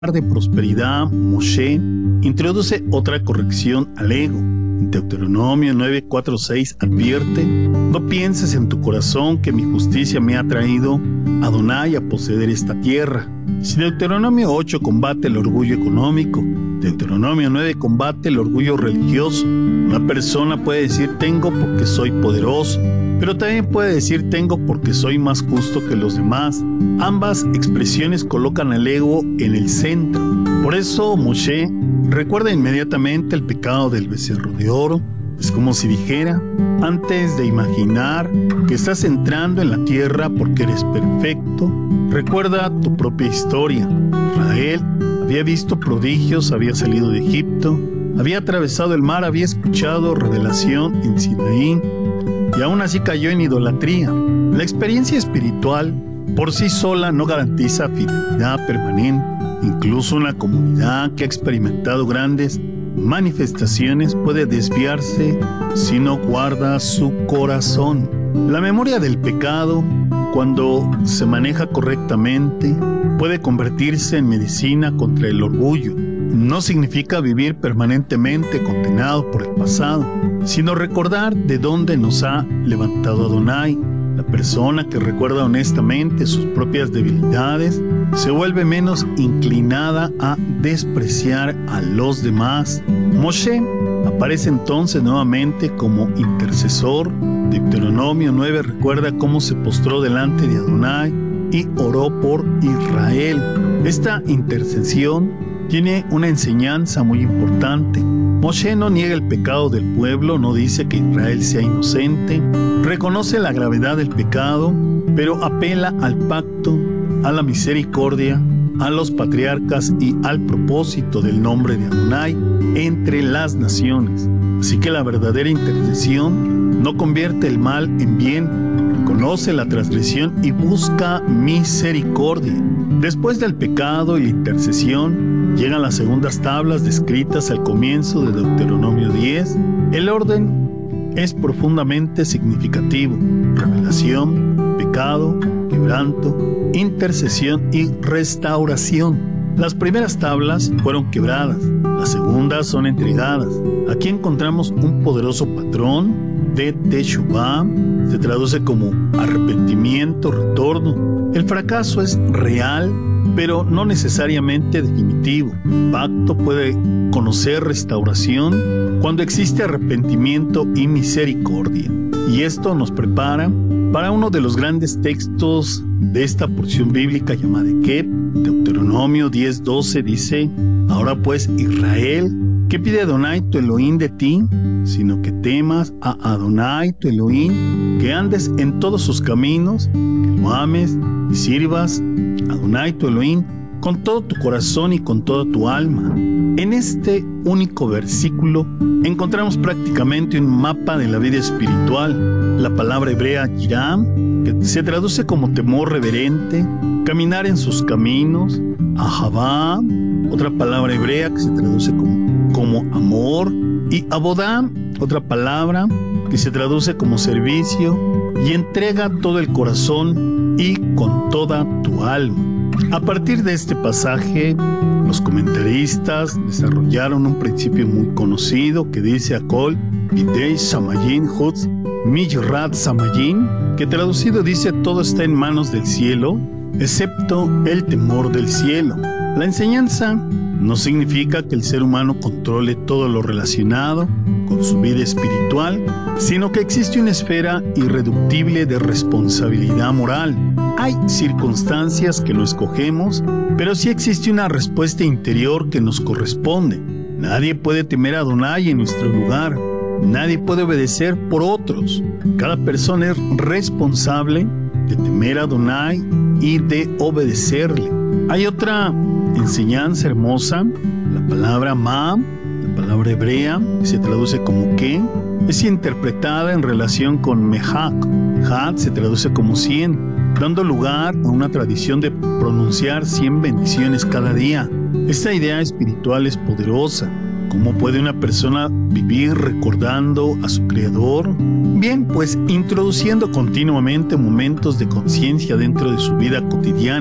de prosperidad, Moshe introduce otra corrección al ego. En Deuteronomio 9:4-6 advierte: no pienses en tu corazón que mi justicia me ha traído Adonai a poseer esta tierra. Si Deuteronomio 8 combate el orgullo económico, Deuteronomio 9 combate el orgullo religioso. Una persona puede decir tengo porque soy poderoso, pero también puede decir tengo porque soy más justo que los demás. Ambas expresiones colocan al ego en el centro. Por eso Moshe recuerda inmediatamente el pecado del becerro de oro. Es como si dijera: antes de imaginar que estás entrando en la tierra porque eres perfecto, recuerda tu propia historia. Israel había visto prodigios, había salido de Egipto, había atravesado el mar, había escuchado revelación en Sinaí, y aún así cayó en idolatría. La experiencia espiritual por sí sola no garantiza fidelidad permanente. Incluso una comunidad que ha experimentado grandes manifestaciones puede desviarse si no guarda su corazón. La memoria del pecado, cuando se maneja correctamente, puede convertirse en medicina contra el orgullo. No significa vivir permanentemente condenado por el pasado, sino recordar de dónde nos ha levantado Adonai. La persona que recuerda honestamente sus propias debilidades se vuelve menos inclinada a despreciar a los demás. Moshe aparece entonces nuevamente como intercesor. Deuteronomio 9 recuerda cómo se postró delante de Adonai y oró por Israel. Esta intercesión tiene una enseñanza muy importante. Moshe no niega el pecado del pueblo, no dice que Israel sea inocente, reconoce la gravedad del pecado, pero apela al pacto, a la misericordia, a los patriarcas y al propósito del nombre de Adonai entre las naciones. Así que la verdadera intercesión no convierte el mal en bien, reconoce la transgresión y busca misericordia. Después del pecado y la intercesión, llegan las segundas tablas descritas al comienzo de Deuteronomio 10. El orden es profundamente significativo: revelación, pecado, quebranto, intercesión y restauración. Las primeras tablas fueron quebradas, las segundas son entregadas. Aquí encontramos un poderoso patrón de Teshuvah, se traduce como arrepentimiento, retorno. El fracaso es real, pero no necesariamente definitivo. El pacto puede conocer restauración cuando existe arrepentimiento y misericordia. Y esto nos prepara para uno de los grandes textos de esta porción bíblica llamada Ekeb. Deuteronomio 10:12 dice: ahora pues, Israel, ¿qué pide Adonai tu Elohim de ti? Sino que temas a Adonai tu Elohim, que andes en todos sus caminos, que lo ames y sirvas a Adonai tu Elohim con todo tu corazón y con toda tu alma. En este único versículo encontramos prácticamente un mapa de la vida espiritual. La palabra hebrea yiram, que se traduce como temor reverente, caminar en sus caminos, ahavá, otra palabra hebrea que se traduce como amor, y abodá, otra palabra que se traduce como servicio, y entrega todo el corazón y con toda tu alma. A partir de este pasaje, los comentaristas desarrollaron un principio muy conocido que dice Akol Bidei Samayin Hutz Mijrat Samayin, que traducido dice: todo está en manos del cielo, excepto el temor del cielo. La enseñanza no significa que el ser humano controle todo lo relacionado con su vida espiritual, sino que existe una esfera irreductible de responsabilidad moral. Hay circunstancias que no escogemos, pero sí existe una respuesta interior que nos corresponde. Nadie puede temer a Adonai en nuestro lugar. Nadie puede obedecer por otros. Cada persona es responsable de temer a Adonai y de obedecerle. Hay otra enseñanza hermosa, la palabra ma, la palabra hebrea, que se traduce como que, es interpretada en relación con mehak. Mehak se traduce como 100, dando lugar a una tradición de pronunciar 100 bendiciones cada día. Esta idea espiritual es poderosa. ¿Cómo puede una persona vivir recordando a su Creador? Bien, pues introduciendo continuamente momentos de conciencia dentro de su vida cotidiana.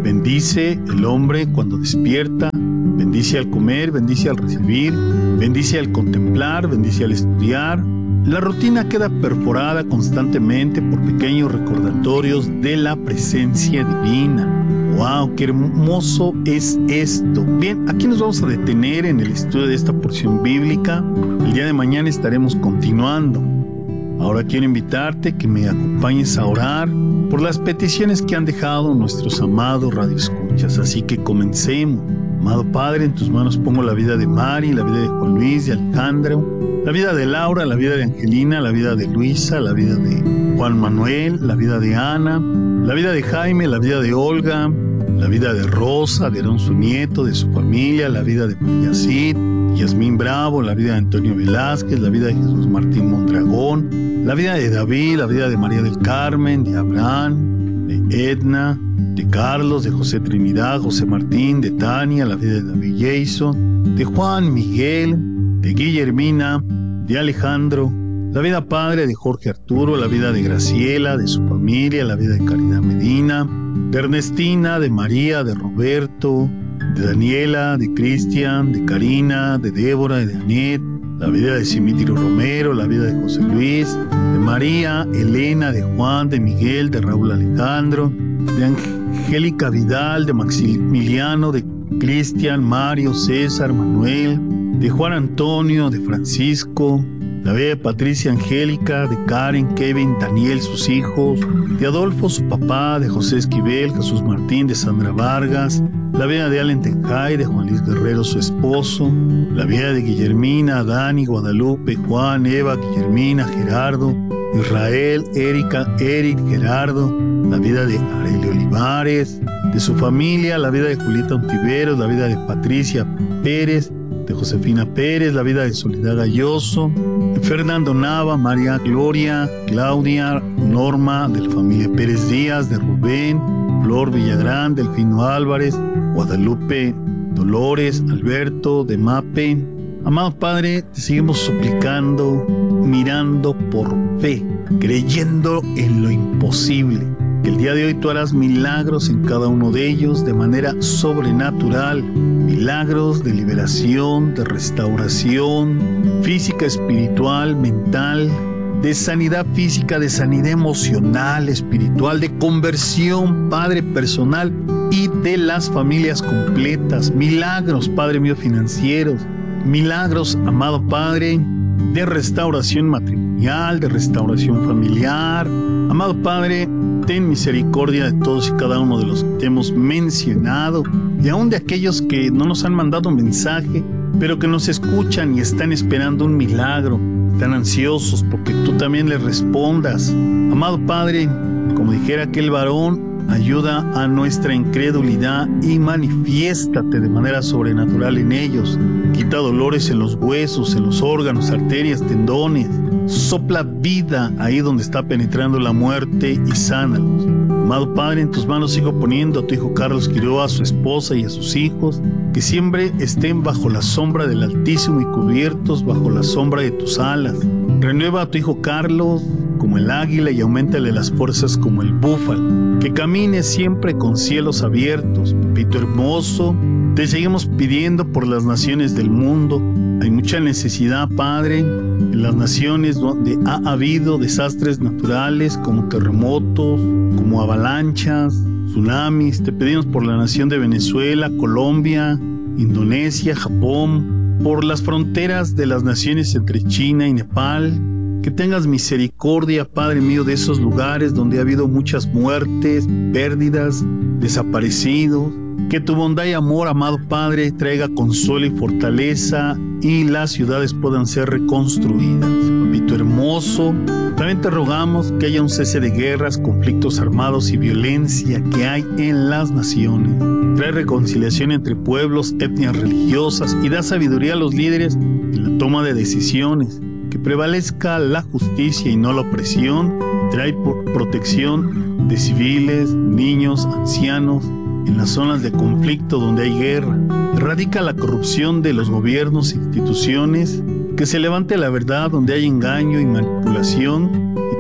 Bendice el hombre cuando despierta, bendice al comer, bendice al recibir, bendice al contemplar, bendice al estudiar. La rutina queda perforada constantemente por pequeños recordatorios de la presencia divina. ¡Wow! ¡Qué hermoso es esto! Bien, aquí nos vamos a detener en el estudio de esta porción bíblica. El día de mañana estaremos continuando. Ahora quiero invitarte que me acompañes a orar por las peticiones que han dejado nuestros amados radioescuchas. Así que comencemos. Amado Padre, en tus manos pongo la vida de Mari, la vida de Juan Luis, de Alejandro, la vida de Laura, la vida de Angelina, la vida de Luisa, la vida de Juan Manuel, la vida de Ana, la vida de Jaime, la vida de Olga, la vida de Rosa, de Aarón su nieto, de su familia, la vida de María Cid, Yasmín Bravo, la vida de Antonio Velázquez, la vida de Jesús Martín Mondragón, la vida de David, la vida de María del Carmen, de Abraham, de Edna, de Carlos, de José Trinidad, José Martín, de Tania, la vida de David Jason, de Juan Miguel, de Guillermina, de Alejandro, la vida padre de Jorge Arturo, la vida de Graciela, de su familia, la vida de Caridad Medina, de Ernestina, de María, de Roberto, de Daniela, de Cristian, de Karina, de Débora y de Anet, la vida de Simitrio Romero, la vida de José Luis, de María, Elena, de Juan, de Miguel, de Raúl Alejandro, de Angélica Vidal, de Maximiliano, de Cristian, Mario, César, Manuel, de Juan Antonio, de Francisco, la vida de Patricia Angélica, de Karen, Kevin, Daniel, sus hijos, de Adolfo, su papá, de José Esquivel, Jesús Martín, de Sandra Vargas, la vida de Allen Tenjay, de Juan Luis Guerrero, su esposo, la vida de Guillermina, Dani, Guadalupe, Juan, Eva, Guillermina, Gerardo, Israel, Erika, Eric, Gerardo, la vida de Aurelio Olivares, de su familia, la vida de Julieta Ontiveros, la vida de Patricia Pérez, de Josefina Pérez, la vida de Soledad Galloso, de Fernando Nava, María Gloria, Claudia, Norma, de la familia Pérez Díaz, de Rubén, Flor Villagrán, Delfino Álvarez, Guadalupe, Dolores, Alberto, de Mape. Amado Padre, te seguimos suplicando, mirando por fe, creyendo en lo imposible. Que el día de hoy tú harás milagros en cada uno de ellos de manera sobrenatural, milagros de liberación, de restauración física, espiritual, mental, de sanidad física, de sanidad emocional, espiritual, de conversión, Padre, personal y de las familias completas. Milagros, Padre mío, financieros, milagros, amado Padre, de restauración matrimonial, de restauración familiar. Amado Padre, ten misericordia de todos y cada uno de los que te hemos mencionado y aún de aquellos que no nos han mandado mensaje, pero que nos escuchan y están esperando un milagro, están ansiosos porque tú también les respondas. Amado Padre, como dijera aquel varón, ayuda a nuestra incredulidad y manifiéstate de manera sobrenatural en ellos. Quita dolores en los huesos, en los órganos, arterias, tendones. Sopla vida ahí donde está penetrando la muerte y sánalos. Amado Padre, en tus manos sigo poniendo a tu hijo Carlos Quiroga, a su esposa y a sus hijos, que siempre estén bajo la sombra del Altísimo y cubiertos bajo la sombra de tus alas. Renueva a tu hijo Carlos como el águila y auméntale las fuerzas como el búfalo. Que camine siempre con cielos abiertos. Papito hermoso, te seguimos pidiendo por las naciones del mundo. Hay mucha necesidad, Padre, en las naciones donde ha habido desastres naturales como terremotos, como avalanchas, tsunamis. Te pedimos por la nación de Venezuela, Colombia, Indonesia, Japón, por las fronteras de las naciones entre China y Nepal. Que tengas misericordia, Padre mío, de esos lugares donde ha habido muchas muertes, pérdidas, desaparecidos. Que tu bondad y amor, amado Padre, traiga consuelo y fortaleza y las ciudades puedan ser reconstruidas. Papito hermoso, también te rogamos que haya un cese de guerras, conflictos armados y violencia que hay en las naciones. Trae reconciliación entre pueblos, etnias religiosas y da sabiduría a los líderes en la toma de decisiones. Que prevalezca la justicia y no la opresión. Trae protección de civiles, niños, ancianos en las zonas de conflicto donde hay guerra. Erradica la corrupción de los gobiernos e instituciones. Que se levante la verdad donde hay engaño y manipulación. Y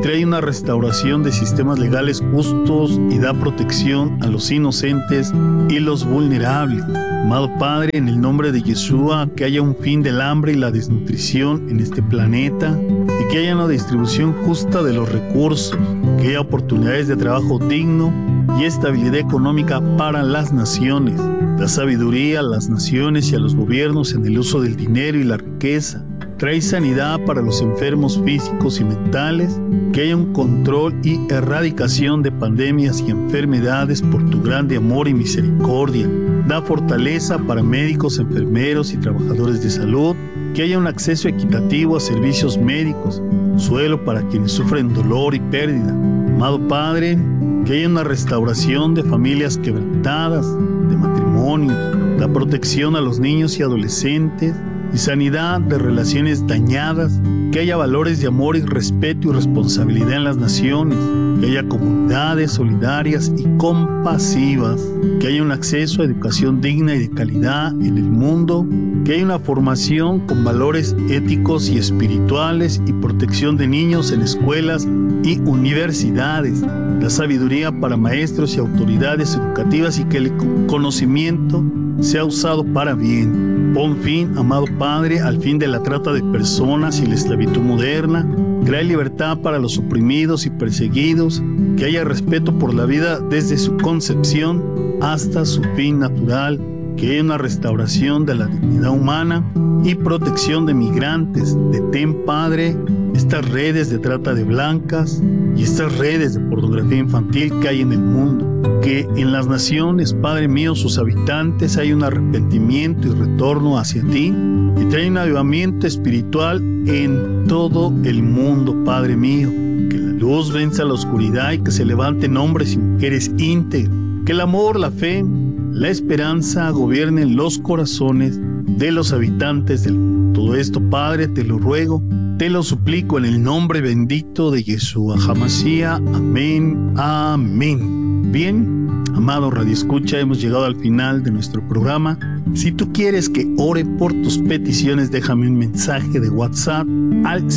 trae una restauración de sistemas legales justos y da protección a los inocentes y los vulnerables. Amado Padre, en el nombre de Yeshua, que haya un fin del hambre y la desnutrición en este planeta y que haya una distribución justa de los recursos, que haya oportunidades de trabajo digno y estabilidad económica para las naciones. Da sabiduría a las naciones y a los gobiernos en el uso del dinero y la riqueza. Trae sanidad para los enfermos físicos y mentales, que haya un control y erradicación de pandemias y enfermedades por tu grande amor y misericordia. Da fortaleza para médicos, enfermeros y trabajadores de salud, que haya un acceso equitativo a servicios médicos, consuelo para quienes sufren dolor y pérdida. Amado Padre, que haya una restauración de familias quebrantadas, de matrimonios, da protección a los niños y adolescentes, y sanidad de relaciones dañadas, que haya valores de amor y respeto y responsabilidad en las naciones, que haya comunidades solidarias y compasivas, que haya un acceso a educación digna y de calidad en el mundo, que haya una formación con valores éticos y espirituales y protección de niños en escuelas y universidades, la sabiduría para maestros y autoridades educativas y que el conocimiento sea usado para bien. Pon fin, amado Padre, al fin de la trata de personas y la esclavitud moderna. Crea libertad para los oprimidos y perseguidos, que haya respeto por la vida desde su concepción hasta su fin natural, que haya una restauración de la dignidad humana y protección de migrantes. Detén, Padre, estas redes de trata de blancas y estas redes de pornografía infantil que hay en el mundo. Que en las naciones, Padre mío, sus habitantes hay un arrepentimiento y retorno hacia ti y trae un avivamiento espiritual en todo el mundo, Padre mío. Que la luz venza la oscuridad y que se levanten hombres y mujeres íntegros. Que el amor, la fe, la esperanza gobiernen los corazones de los habitantes del mundo. Todo esto, Padre, te lo ruego, te lo suplico en el nombre bendito de Yeshua HaMashiach. Amén, amén. Bien, amado Radio Escucha, hemos llegado al final de nuestro programa. Si tú quieres que ore por tus peticiones, déjame un mensaje de WhatsApp al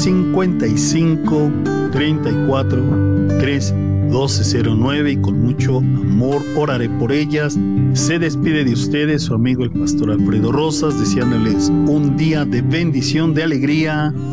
55 34 3 1209 y con mucho amor oraré por ellas. Se despide de ustedes su amigo el pastor Alfredo Rosas, deseándoles un día de bendición, de alegría